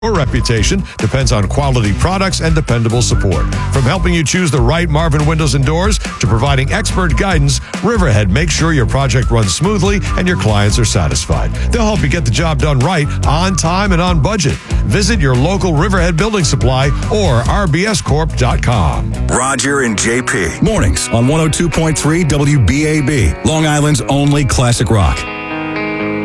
Your reputation depends on quality products and dependable support. From helping you choose the right Marvin Windows and Doors to providing expert guidance, Riverhead makes sure your project runs smoothly and your clients are satisfied. They'll help you get the job done right, on time, and on budget. Visit your local Riverhead Building Supply or rbscorp.com. Roger and JP. Mornings on 102.3 WBAB, Long Island's only classic rock.